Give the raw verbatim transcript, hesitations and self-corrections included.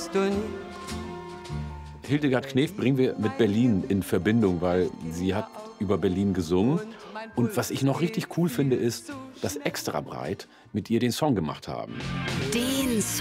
brauchst du nie. Hildegard Knef bringen wir mit Berlin in Verbindung, weil sie hat über Berlin gesungen. Und was ich noch richtig cool finde, ist, dass Extra Breit mit ihr den Song gemacht haben. Den